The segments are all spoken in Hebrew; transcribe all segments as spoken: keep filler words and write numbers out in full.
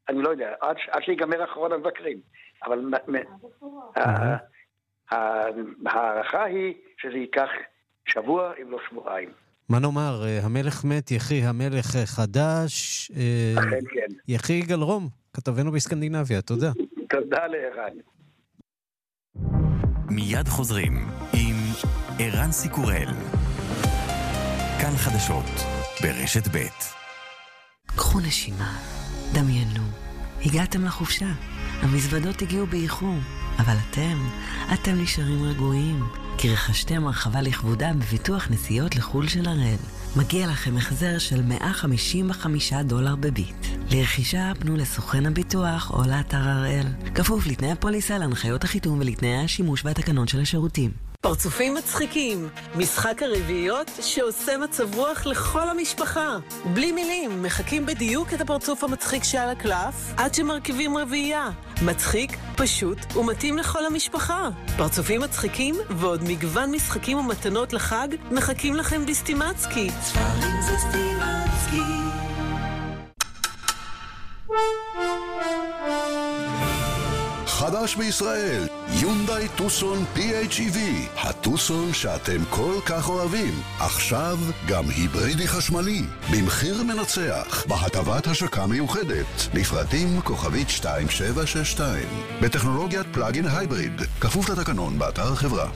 אני לא יודע, עד, עד שיגמר אחרון המבקרים. אבל הערכה היא שזה ייקח שבוע אם לא שבועיים. מה נאמר, המלך מת, יחי המלך חדש, אכן כן. יחי יגאל רום, כתבנו בסקנדינביה, תודה. תודה לערן. מיד חוזרים עם ערן סיקורל. כאן חדשות ברשת ב'. קחו נשימה, דמיינו, הגעתם לחופשה, המזוודות הגיעו באיחור, אבל אתם, אתם נשארים רגועים, כי רכשתם הרחבה לכבודה בביטוח נסיעות לחול של הראל. מגיע לכם החזר של מאה חמישים וחמישה דולר בביט. לרכישה פנו לסוכן הביטוח או לאתר הראל. כפוף לתנאי הפוליסה, להנחיות החיתום ולתנאי השימוש והתקנון של השירותים. פרצופים מצחיקים, משחק הרביעיות שעושה מצב רוח לכל המשפחה. בלי מילים, מחכים בדיוק את הפרצוף המצחיק שעל הקלף, עד שמרכיבים רביעייה. מצחיק, פשוט ומתאים לכל המשפחה. פרצופים מצחיקים ועוד מגוון משחקים ומתנות לחג מחכים לכם בסטימצקי. ספרים זה סטימצקי. חדש בישראל, יונדאי טוסון פי אייץ' אי וי, הטוסון שאתם כל כך אוהבים, עכשיו גם היברידי חשמלי, במחיר מנצח, בהטבת השקה מיוחדת, לפרטים כוכבית שתיים שבע שש שתיים, בטכנולוגיית פלאגין הייבריד, כפוף לתקנון באתר החברה.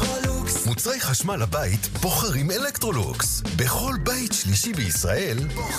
מוצרי חשמל לבית בוחרים אלקטרולוקס. בכל בית שלישי בישראל